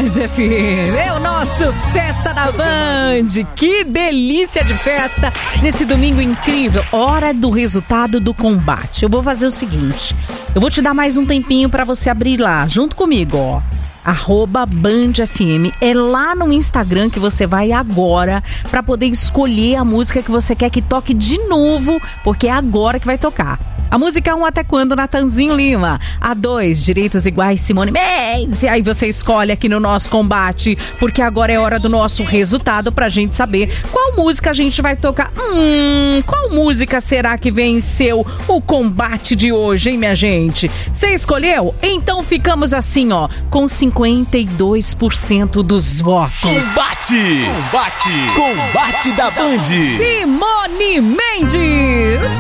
Band FM. É o nosso Festa da Band. Que delícia de festa nesse domingo incrível. Hora do resultado do combate. Eu vou fazer o seguinte. Eu vou te dar mais um tempinho pra você abrir lá, junto comigo, ó. @BandFM. É lá no Instagram que você vai agora pra poder escolher a música que você quer que toque de novo, porque é agora que vai tocar. A música 1 Até Quando, Natanzinho Lima. A 2, Direitos Iguais, Simone Mendes. E aí você escolhe aqui no nosso combate, porque agora é hora do nosso resultado pra gente saber qual música a gente vai tocar. Qual música será que venceu o combate de hoje, hein, minha gente? Você escolheu? Então ficamos assim, ó, com 52% dos votos. Combate da Band. Simone Mendes.